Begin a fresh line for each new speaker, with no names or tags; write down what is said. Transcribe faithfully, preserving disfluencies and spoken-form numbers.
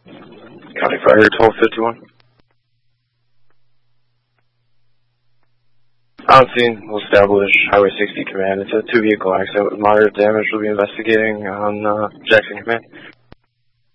County Fire twelve fifty-one. On scene, we'll establish Highway sixty Command. It's a two-vehicle accident with moderate damage. We'll be investigating on uh, Jackson Command.